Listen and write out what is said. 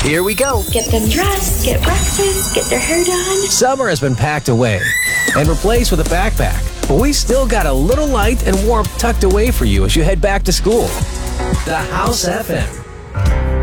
Here we go. Get them dressed, get breakfast, get their hair done. Summer has been packed away and replaced with a backpack, but we still got a little light and warmth tucked away for you as you head back to school. The House FM.